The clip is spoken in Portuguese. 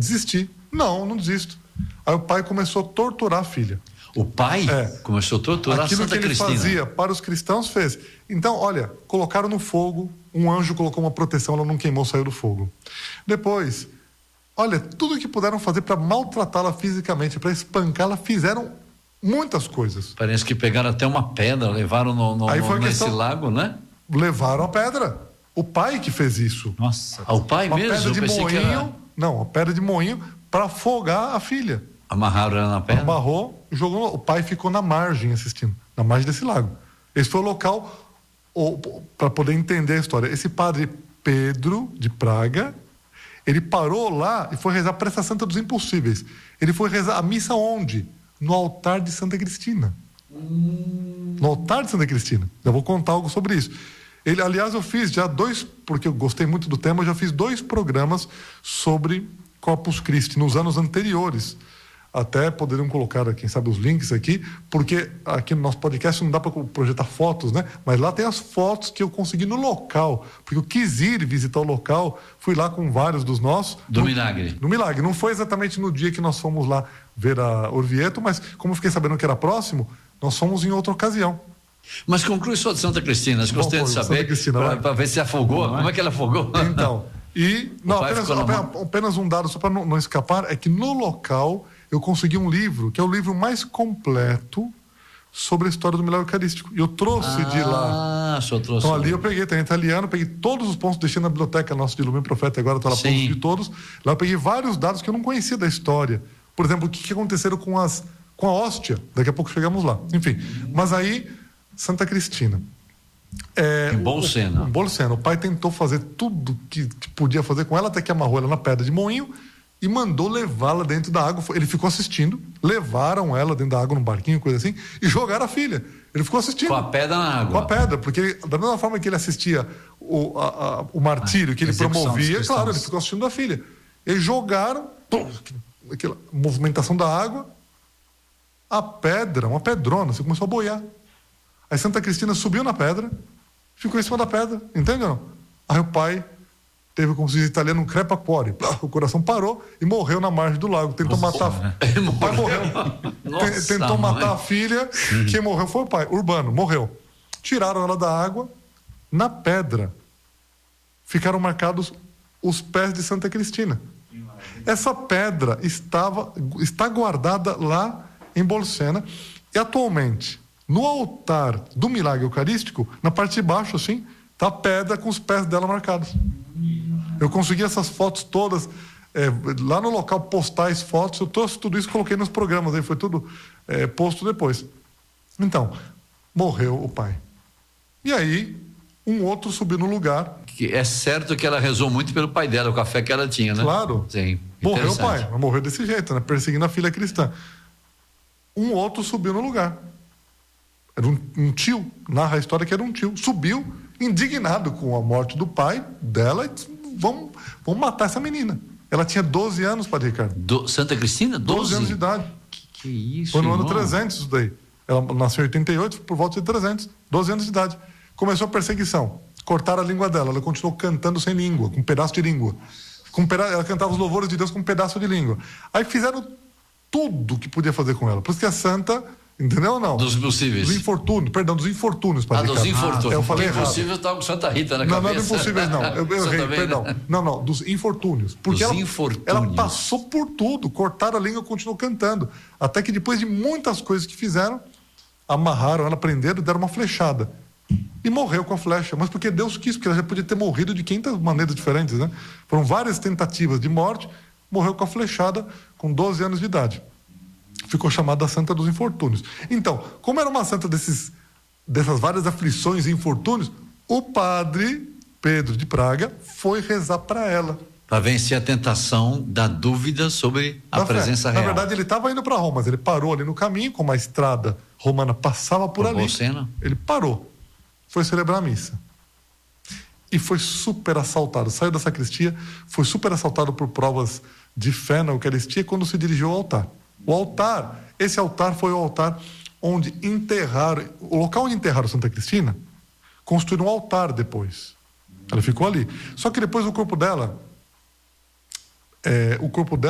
desistir. Não desisto. Aí o pai começou a torturar a filha. O pai começou a torturar aquilo Santa que ele Cristina. fazia para os cristãos fez. Então, olha, colocaram no fogo, um anjo colocou uma proteção, ela não queimou, saiu do fogo. Depois, olha, tudo que puderam fazer para maltratá-la fisicamente, para espancá-la, fizeram muitas coisas. Parece que pegaram até uma pedra, levaram nesse lago, né? Levaram a pedra. O pai que fez isso. Nossa. O pai uma mesmo? Pedra de moinho, Não, uma pedra de moinho para afogar a filha. Amarraram ela na pedra? Amarrou, jogou. O pai ficou na margem assistindo, na margem desse lago. Esse foi o local para poder entender a história. Esse padre Pedro de Praga, ele parou lá e foi rezar Prece Santa dos Impossíveis. Ele foi rezar a missa onde? No altar de Santa Cristina. No altar de Santa Cristina. Eu vou contar algo sobre isso. Aliás, eu fiz já 2, porque eu gostei muito do tema, eu já fiz 2 programas sobre Corpus Christi nos anos anteriores. Até poderiam colocar, quem sabe, os links aqui, porque aqui no nosso podcast não dá para projetar fotos, né? Mas lá tem as fotos que eu consegui no local, porque eu quis ir visitar o local, fui lá com vários dos nossos. Milagre. No Milagre. Não foi exatamente no dia que nós fomos lá ver a Orvieto, mas como eu fiquei sabendo que era próximo, nós fomos em outra ocasião. Mas conclui só de Santa Cristina, gostaria de saber, para ver se afogou, como é que ela afogou? Então, apenas um dado só para não escapar, é que no local eu consegui um livro, que é o livro mais completo sobre a história do milagre eucarístico. E eu trouxe de lá. Só trouxe. Então ali eu peguei, tem italiano, peguei todos os pontos, deixei na biblioteca nossa de Lumen Profeta, agora está lá pontos de todos. Lá eu peguei vários dados que eu não conhecia da história. Por exemplo, o que aconteceram com a hóstia. Daqui a pouco chegamos lá. Enfim, mas aí, Santa Cristina. Em Bolsena. O pai tentou fazer tudo que podia fazer com ela, até que amarrou ela na pedra de moinho e mandou levá-la dentro da água. Ele ficou assistindo, levaram ela dentro da água num barquinho, coisa assim, e jogaram a filha. Ele ficou assistindo. Com a pedra na água. Com a pedra, porque da mesma forma que ele assistia o martírio que ele promovia, claro, ele ficou assistindo a filha. Eles jogaram, aquela movimentação da água, a pedra, uma pedrona, você começou a boiar. Aí Santa Cristina subiu na pedra, ficou em cima da pedra, entende ou não? Aí o pai teve, como se diz em italiano, um crepacore. O coração parou e morreu na margem do lago. Tentou matar. O pai morreu. Tentou matar a filha. Quem morreu foi o pai. Urbano, morreu. Tiraram ela da água. Na pedra ficaram marcados os pés de Santa Cristina. Essa pedra está guardada lá em Bolsena. E atualmente, no altar do milagre eucarístico, na parte de baixo, assim, está a pedra com os pés dela marcados. Eu consegui essas fotos todas lá no local, postais, fotos. Eu trouxe tudo isso, coloquei nos programas, aí foi tudo posto depois. Então, morreu o pai. E aí, um outro subiu no lugar. É certo que ela rezou muito pelo pai dela, o café que ela tinha, né? Claro. Sim. Morreu o pai, mas morreu desse jeito, né? Perseguindo a filha cristã. Um outro subiu no lugar. Era um tio, narra a história que era um tio. Subiu, indignado com a morte do pai dela, e disse, vamos matar essa menina. Ela tinha 12 anos, Padre Ricardo. Santa Cristina? 12 anos de idade. Que isso, foi no irmão? ano 300 isso daí. Ela nasceu em 88, por volta de 300. 12 anos de idade. Começou a perseguição. Cortaram a língua dela. Ela continuou cantando sem língua, com um pedaço de língua. Ela cantava os louvores de Deus com um pedaço de língua. Aí fizeram tudo que podia fazer com ela. Por isso que a santa... Entendeu ou não? Dos impossíveis. Dos infortúnios, Padre Ricardo. Dos infortúnios. Eu falei errado. Impossível estava com Santa Rita na cabeça. Não, dos impossíveis não. Eu errei, perdão. Não, dos infortúnios. Porque ela passou por tudo, cortaram a língua e continuou cantando. Até que depois de muitas coisas que fizeram, amarraram ela, prenderam e deram uma flechada. E morreu com a flecha. Mas porque Deus quis, porque ela já podia ter morrido de 500 maneiras diferentes, né? Foram várias tentativas de morte, morreu com a flechada com 12 anos de idade. Ficou chamada a Santa dos Infortúnios. Então, como era uma santa dessas várias aflições e infortúnios, o padre Pedro de Praga foi rezar para ela. Para vencer a tentação da dúvida sobre a presença real. Na verdade, ele estava indo para Roma, mas ele parou ali no caminho, como a estrada romana passava por ali. Bolsena. Ele parou, foi celebrar a missa. E foi super assaltado. Saiu da sacristia, foi super assaltado por provas de fé na Eucaristia quando se dirigiu ao altar. Esse altar foi o altar onde enterraram, o local onde enterraram Santa Cristina, construíram um altar depois. Ela ficou ali. Só que depois o corpo dela